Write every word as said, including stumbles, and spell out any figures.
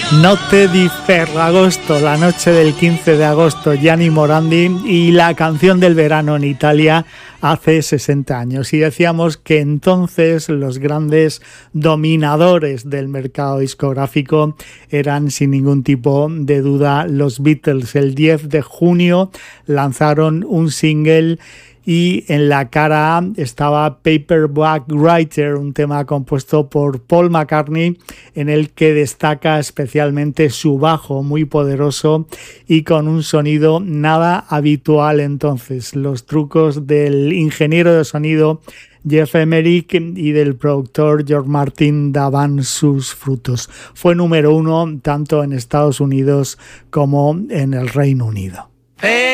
Notte di Ferragosto, la noche del quince de agosto, Gianni Morandi, y la canción del verano en Italia hace sesenta años. Y decíamos que entonces los grandes dominadores del mercado discográfico eran sin ningún tipo de duda los Beatles. El diez de junio lanzaron un single y en la cara A estaba Paperback Writer, un tema compuesto por Paul McCartney en el que destaca especialmente su bajo muy poderoso y con un sonido nada habitual entonces. Los trucos del ingeniero de sonido Jeff Emerick y del productor George Martin daban sus frutos. Fue número uno tanto en Estados Unidos como en el Reino Unido.